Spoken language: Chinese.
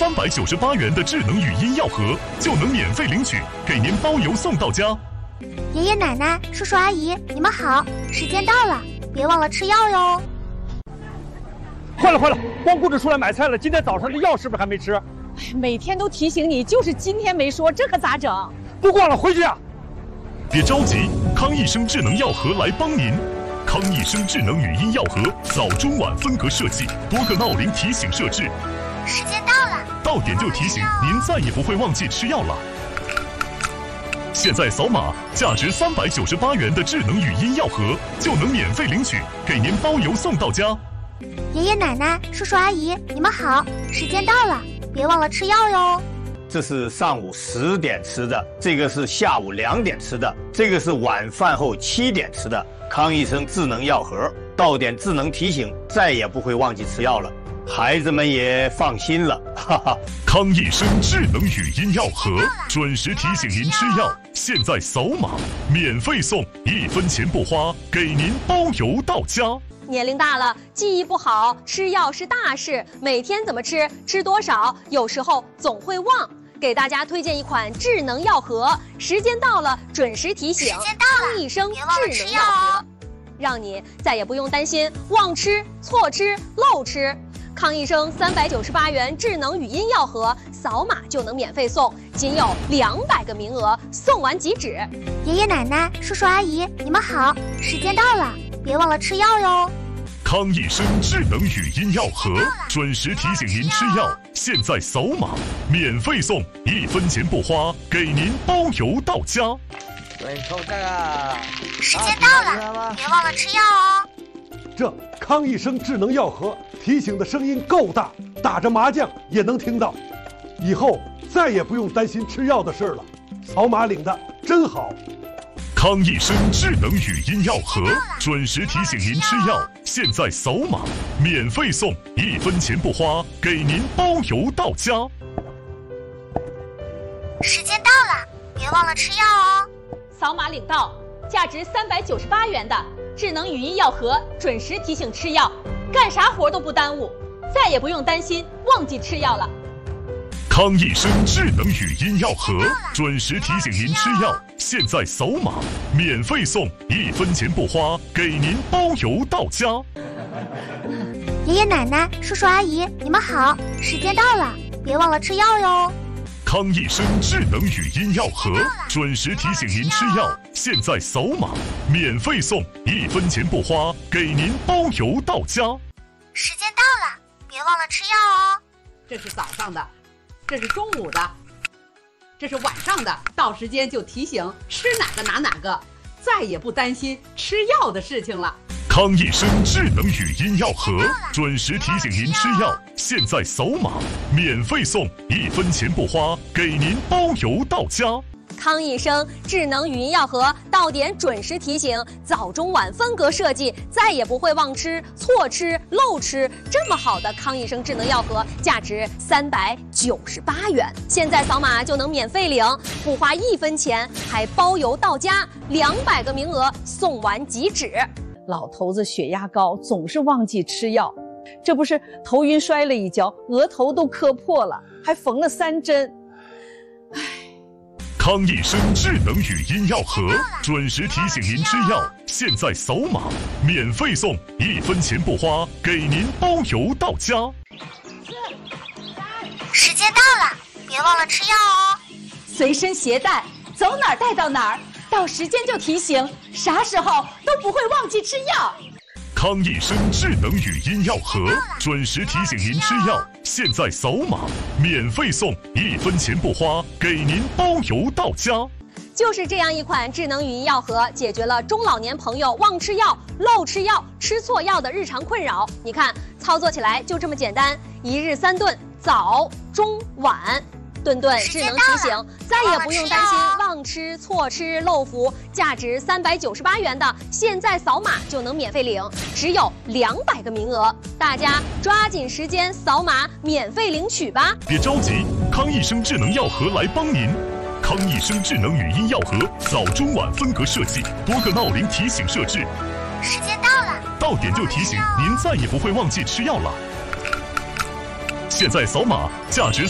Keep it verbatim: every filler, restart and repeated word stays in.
三百九十八元的智能语音药盒，就能免费领取，给您包邮送到家。 爷爷奶奶、叔叔阿姨，你们好，时间到了，别忘了吃药哟。 坏了坏了，光顾着出来买菜了，今天早上的药是不是还没吃？ 每天都提醒你，就是今天没说，这可咋整？ 不逛了，回去啊！ 别着急，康益生智能药盒来帮您。康益生智能语音药盒，早中晚分隔设计，多个闹铃提醒设置。 时间到了， 到点就提醒，您再也不会忘记吃药了。现在扫码，价值三百九十八元的智能语音药盒就能免费领取，给您包邮送到家。 爷爷奶奶、叔叔阿姨，你们好，时间到了，别忘了吃药哟。 这是上午十点吃的，这个是下午两点吃的，这个是晚饭后七点吃的。康益生智能药盒，到点智能提醒，再也不会忘记吃药了，孩子们也放心了，哈哈。 康益生智能语音药盒，准时提醒您吃药，现在扫码免费送，一分钱不花，给您包邮到家。 年龄大了，记忆不好，吃药是大事，每天怎么吃，吃多少，有时候总会忘。给大家推荐一款智能药盒，时间到了准时提醒，康益生智能药盒，让你再也不用担心忘吃、错吃、漏吃。康益生三百九十八元智能语音药盒，扫码就能免费送，仅有两百个名额，送完即止。 爷爷奶奶、叔叔阿姨，你们好，时间到了，别忘了吃药哟。 康益生智能语音药盒，准时提醒您吃药，现在扫码免费送，一分钱不花，给您包邮到家。 对，抽这个。 时间到了，别忘了吃药哦。 这康益生智能药盒提醒的声音够大，打着麻将也能听到，以后再也不用担心吃药的事了。扫码领的真好。 康益生智能语音药盒，准时提醒您吃药，现在扫码免费送，一分钱不花，给您包邮到家。 时间到了，别忘了吃药哦。 扫码领到，价值三百九十八元的智能语音药盒，准时提醒吃药，干啥活都不耽误，再也不用担心忘记吃药了。 康益生智能语音药盒，准时提醒您吃药，现在扫码免费送，一分钱不花，给您包邮到家。 爷爷奶奶、叔叔阿姨，你们好，时间到了，别忘了吃药哟。 康益生智能语音药盒，准时提醒您吃药，现在扫码免费送，一分钱不花，给您包邮到家。 时间到了，别忘了吃药哦。 这是早上的，这是中午的，这是晚上的，到时间就提醒吃哪个拿哪个，再也不担心吃药的事情了。 康益生智能语音药盒，准时提醒您吃药，现在扫码免费送，一分钱不花，给您包邮到家。 康益生智能语音药盒，到点准时提醒，早中晚分隔设计，再也不会忘吃、错吃、漏吃。这么好的康益生智能药盒，价值三百九十八元，现在扫码就能免费领，不花一分钱，还包邮到家，两百个名额，送完即止。 老头子血压高，总是忘记吃药，这不是头晕摔了一跤，额头都磕破了，还缝了三针。唉。 康益生智能语音药盒，准时提醒您吃药，现在扫码免费送，一分钱不花，给您包邮到家。 时间到了，别忘了吃药哦。 随身携带，走哪儿带到哪儿，到时间就提醒，啥时候都不会忘记吃药。 康益生智能语音药盒，准时提醒您吃药，现在扫码免费送，一分钱不花，给您包邮到家。 就是这样一款智能语音药盒，解决了中老年朋友忘吃药、漏吃药、吃错药的日常困扰。你看，操作起来就这么简单，一日三顿，早、中、晚。顿顿智能提醒，再也不用担心忘吃、错吃、漏服。价值三百九十八元的，现在扫码就能免费领，只有两百个名额，大家抓紧时间扫码免费领取吧！ 别着急，康益生智能药盒来帮您。康益生智能语音药盒，早中晚分隔设计，多个闹铃提醒设置。 时间到了， 到点就提醒，您再也不会忘记吃药了。现在扫码，价值